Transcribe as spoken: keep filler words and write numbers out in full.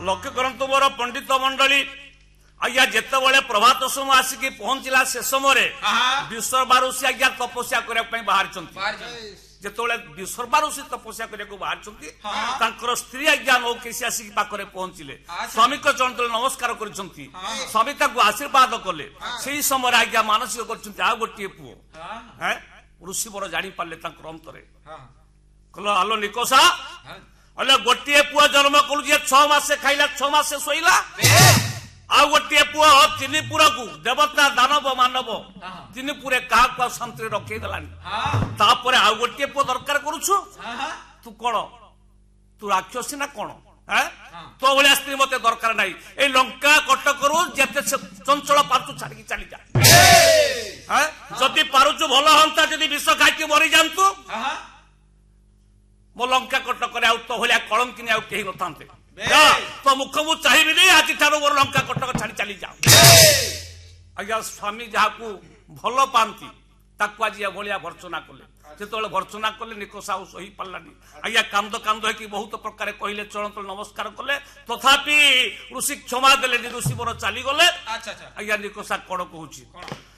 लक्ष्य करंतु मोर पंडित मंडली आज्ञा जितेबाला प्रभात समय आसिक पहुंचला से समय विश्ववा ऋषि आज्ञा तपस्या करने बाहर जिते विश्ववा ऋषि तपस्या करने बाहर स्त्री आज्ञा नौकेशी आसिक पाखे पहुंचले स्वामी चरण तले नमस्कार कर स्वामी आशीर्वाद कले से समय आज्ञा मानसिक कर गोटे पुओ ऋषि बर जानी पारे अंतरे कहल आलो निकोसा अले गोटे पुओ जन्म कलु छसे खाइला छसे शोला आ गोटे पुओ तीन पुर को देवता दानव मानव तीन पुरे क्या शांति रखे तापर आ गोटे पुओ दरकार करुछु तू कौन तू राक्षसी ना कौन तो भाया स्त्री मत दरकार ना ए लंका कटक जिते चंचल पार्चु छाड़ी चली जा जदि पारुचु भल हाँ जदि विष खाई मरी जातु मो लंका कटक तो भाया कलंकिनी आउ कहीं न तो मुख मु चाहिए नहीं आज ठार मोर लंका कटक छाड़ी चली जाओ आज्ञा स्वामी जहाँ भल पाती आज भाया भर्सना कले जो भर्सना कले निकोसा सही पारानी आज्ञा कांद कांद हो बहुत प्रकार कहले चरण तले नमस्कार कले तथापि ऋषि क्षमा देले ऋषि मोर चलीगले आज्ञा निकोसा कौन कहूँ